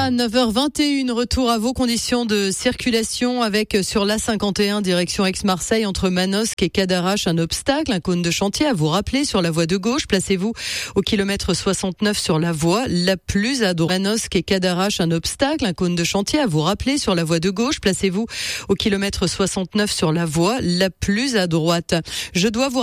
ça, 9h21, retour à vos conditions de circulation avec sur l'A51 direction Aix-Marseille entre Manosque et Cadarache un obstacle, un cône de chantier à vous rappeler sur la voie de gauche. Placez-vous au kilomètre 69 sur la voie la plus à droite. Manosque et Cadarache un obstacle, un cône de chantier à vous rappeler sur la voie de gauche. Placez-vous au kilomètre 69 sur la voie la plus à droite. Je dois vous